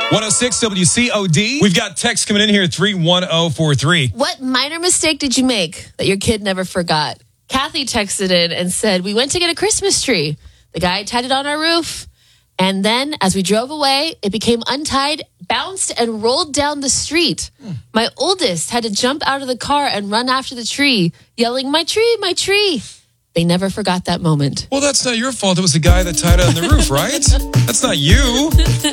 106 WCOD. We've got text coming in here, 31043. What minor mistake did you make that your kid never forgot? Kathy texted in and said, we went to get a Christmas tree. The guy tied it on our roof. And then as we drove away, it became untied, bounced, and rolled down the street. My oldest had to jump out of the car and run after the tree, yelling, my tree, my tree. They never forgot that moment. Well, that's not your fault. It was the guy that tied it on the roof, right? That's not you.